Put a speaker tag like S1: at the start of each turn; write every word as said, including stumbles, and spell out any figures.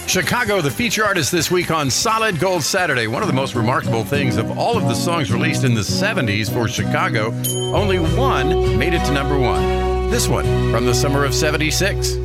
S1: Chicago, the feature artist this week on Solid Gold Saturday. One of the most remarkable things of all of the songs released in the seventies for Chicago, only one made it to number one. This one from the summer of seventy-six.